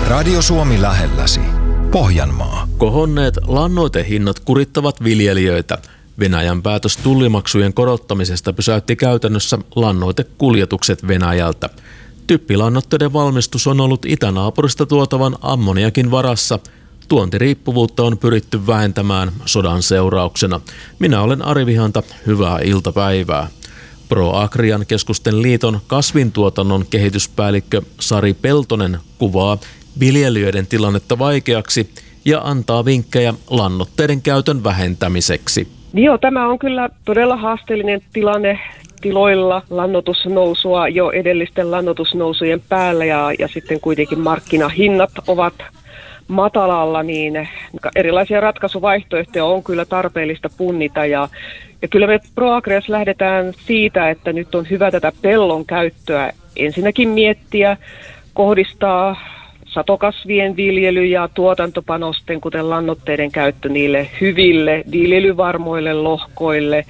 Radio Suomi lähelläsi. Pohjanmaa. Kohonneet lannoitehinnat kurittavat viljelijöitä. Venäjän päätös tullimaksujen korottamisesta pysäytti käytännössä lannoitekuljetukset Venäjältä. Typpilannoitteiden valmistus on ollut itänaapurista tuotavan ammoniakin varassa. Tuontiriippuvuutta on pyritty vähentämään sodan seurauksena. Minä olen Ari Vihanta, hyvää iltapäivää. ProAgrian keskusten liiton kasvintuotannon kehityspäällikkö Sari Peltonen kuvaa viljelijöiden tilannetta vaikeaksi ja antaa vinkkejä lannoitteiden käytön vähentämiseksi. Joo, tämä on kyllä todella haasteellinen tilanne tiloilla. Lannoitusnousua jo edellisten lannoitusnousujen päällä ja sitten kuitenkin markkinahinnat ovat matalalla, niin erilaisia ratkaisuvaihtoehtoja on kyllä tarpeellista punnita ja kyllä me ProAgriassa lähdetään siitä, että nyt on hyvä tätä pellon käyttöä ensinnäkin miettiä, kohdistaa satokasvien viljely ja tuotantopanosten, kuten lannoitteiden käyttö niille hyville viljelyvarmoille lohkoille,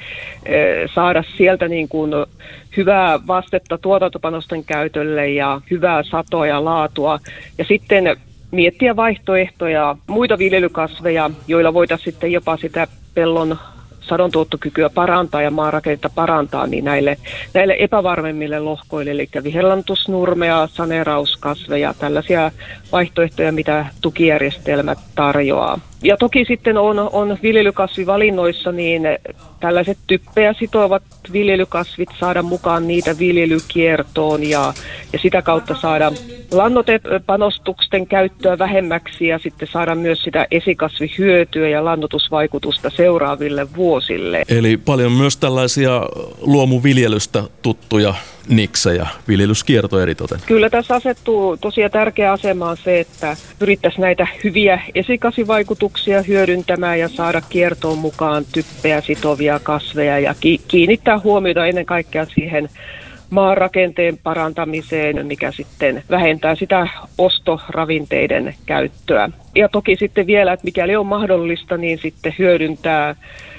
saada sieltä niin kuin hyvää vastetta tuotantopanosten käytölle ja hyvää satoa ja laatua. Ja sitten miettiä vaihtoehtoja, muita viljelykasveja, joilla voitaisiin sitten jopa sitä pellon sadontuottokykyä parantaa ja maanrakennetta parantaa niin näille epävarmemmille lohkoille, eli viherlannoitusnurmea, saneerauskasveja, tällaisia vaihtoehtoja, mitä tukijärjestelmät tarjoaa. Ja toki sitten on viljelykasvivalinnoissa niin tällaiset typpeä sitovat viljelykasvit saada mukaan niitä viljelykiertoon ja sitä kautta saada lannoitepanostusten käyttöä vähemmäksi ja sitten saada myös sitä esikasvihyötyä ja lannoitusvaikutusta seuraaville vuosille. Eli paljon myös tällaisia luomuviljelystä tuttuja niksejä, viljelyskierto eritoten. Kyllä tässä asettuu tosiaan tärkeä asemaan se, että pyrittäisiin näitä hyviä esikasvivaikutuksia hyödyntämään ja saada kiertoon mukaan typpeä sitovia kasveja ja kiinnittää huomiota ennen kaikkea siihen maanrakenteen parantamiseen, mikä sitten vähentää sitä ostoravinteiden käyttöä. Ja toki sitten vielä, että mikäli on mahdollista, niin sitten hyödyntää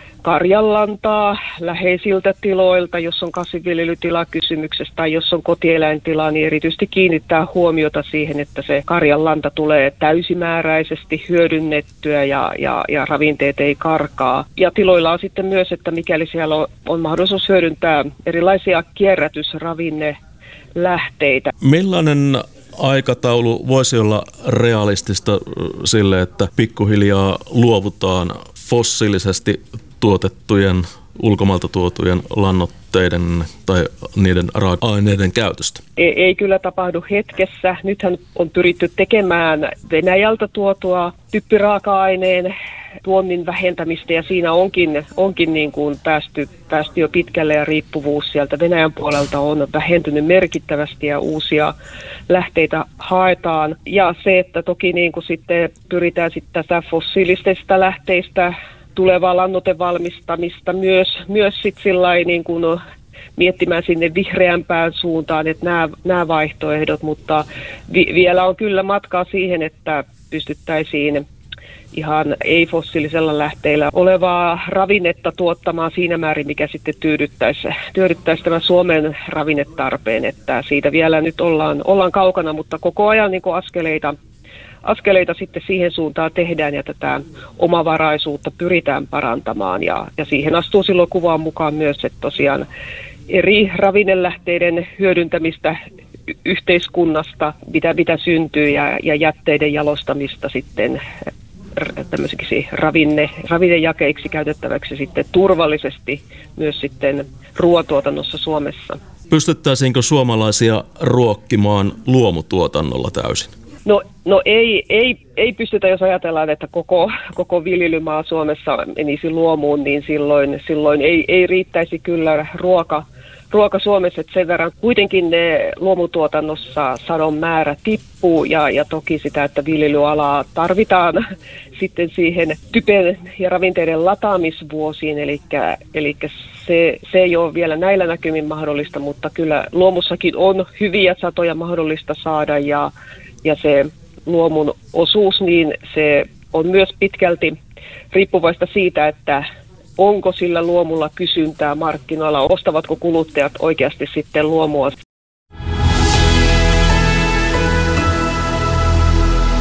karjanlantaa läheisiltä tiloilta, jos on kasvinviljelytila kysymyksessä tai jos on kotieläintila, niin erityisesti kiinnittää huomiota siihen, että se karjanlanta tulee täysimääräisesti hyödynnettyä ja ravinteet ei karkaa. Ja tiloilla on sitten myös, että mikäli siellä on mahdollisuus hyödyntää erilaisia kierrätysravinnelähteitä. Millainen aikataulu voisi olla realistista sille, että pikkuhiljaa luovutaan fossiilisesti tuotettujen, ulkomailta tuotujen lannoitteiden tai niiden raaka-aineiden käytöstä? Ei kyllä tapahdu hetkessä. Nythän on pyritty tekemään Venäjältä tuotua typpiraaka-aineen tuonnin vähentämistä ja siinä onkin niin kuin päästy jo pitkälle ja riippuvuus sieltä Venäjän puolelta on vähentynyt merkittävästi ja uusia lähteitä haetaan. Ja se, että toki niin kuin sitten pyritään sitten tästä fossiilisista lähteistä tulevaa lannoitevalmistamista myös sitten sillain niin kuin miettimään sinne vihreämpään suuntaan, että nämä vaihtoehdot, mutta vielä on kyllä matkaa siihen, että pystyttäisiin ihan ei-fossiilisella lähteillä olevaa ravinnetta tuottamaan siinä määrin, mikä sitten tyydyttäisi tämän Suomen ravinnetarpeen, että siitä vielä nyt ollaan kaukana, mutta koko ajan niin kuin askeleita sitten siihen suuntaan tehdään ja tätä omavaraisuutta pyritään parantamaan ja siihen astuu silloin kuvaan mukaan myös, että tosiaan eri ravinnelähteiden hyödyntämistä yhteiskunnasta, mitä syntyy ja jätteiden jalostamista sitten tämmöisiksi ravinnejakeiksi käytettäväksi sitten turvallisesti myös sitten ruoantuotannossa Suomessa. Pystyttäisiinkö suomalaisia ruokkimaan luomutuotannolla täysin? No ei pystytä, jos ajatellaan, että koko viljelymaa Suomessa menisi luomuun, niin silloin ei riittäisi kyllä ruoka Suomessa, että sen verran kuitenkin ne luomutuotannossa sadon määrä tippuu ja toki sitä, että viljelyalaa tarvitaan sitten siihen typen ja ravinteiden lataamisvuosiin, eli se ei ole vielä näillä näkymin mahdollista, mutta kyllä luomussakin on hyviä satoja mahdollista saada ja se luomun osuus, niin se on myös pitkälti riippuvaista siitä, että onko sillä luomulla kysyntää markkinoilla, ostavatko kuluttajat oikeasti sitten luomua.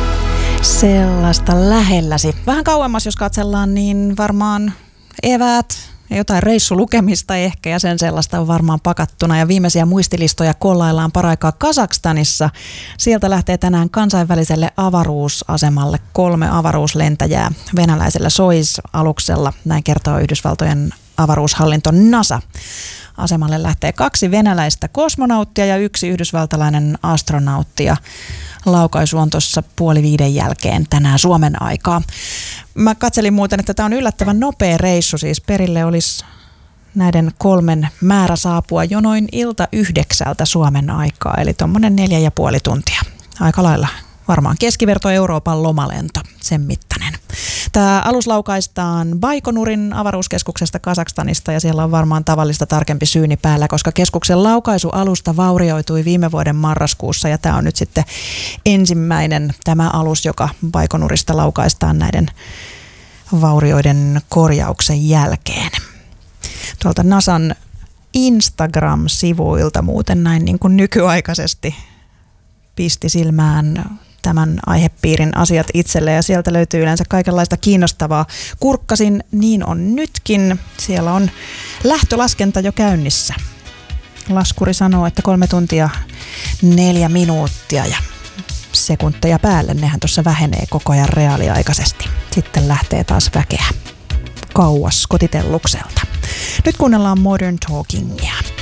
Sellaista lähelläsi. Vähän kauemmas, jos katsellaan, niin varmaan eväät ja jotain reissulukemista ehkä, ja sen sellaista on varmaan pakattuna. Ja viimeisiä muistilistoja kollaillaan paraikaa Kazakstanissa. Sieltä lähtee tänään kansainväliselle avaruusasemalle 3 avaruuslentäjää venäläisellä Soyuz-aluksella. Näin kertoo Yhdysvaltojen avaruushallinto NASA. Asemalle lähtee 2 venäläistä kosmonauttia ja 1 yhdysvaltalainen astronautti. Ja laukaisu on tuossa 4:30 jälkeen tänään Suomen aikaa. Mä katselin muuten, että tämä on yllättävän nopea reissu. Siis perille olisi näiden 3 määrä saapua jo noin ilta 9 Suomen aikaa. Eli tuommoinen 4,5 tuntia. Aika lailla varmaan keskiverto Euroopan lomalento, sen mittainen. Tämä alus laukaistaan Baikonurin avaruuskeskuksesta Kazakstanista, ja siellä on varmaan tavallista tarkempi syyni päällä, koska keskuksen laukaisualusta vaurioitui viime vuoden marraskuussa, ja tämä on nyt sitten ensimmäinen tämä alus, joka Baikonurista laukaistaan näiden vaurioiden korjauksen jälkeen. Tuolta NASAn Instagram-sivuilta muuten näin niin kuin nykyaikaisesti pisti silmään tämän aihepiirin asiat itselle, ja sieltä löytyy yleensä kaikenlaista kiinnostavaa. Kurkkasin, niin on nytkin. Siellä on lähtölaskenta jo käynnissä. Laskuri sanoo, että 3 tuntia 4 minuuttia ja sekunteja päälle. Nehän tuossa vähenee koko ajan reaaliaikaisesti. Sitten lähtee taas väkeä kauas kotitellukselta. Nyt kuunnellaan Modern Talkingia.